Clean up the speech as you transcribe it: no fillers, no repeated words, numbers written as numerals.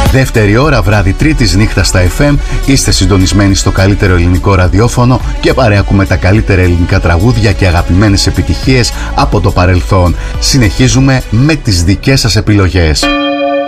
Δεύτερη ώρα, βράδυ τρίτης νύχτα στα FM. Είστε συντονισμένοι στο καλύτερο ελληνικό ραδιόφωνο και παρέακουμε τα καλύτερα ελληνικά τραγούδια και αγαπημένες επιτυχίες από το παρελθόν. Συνεχίζουμε με τις δικές σας επιλογές.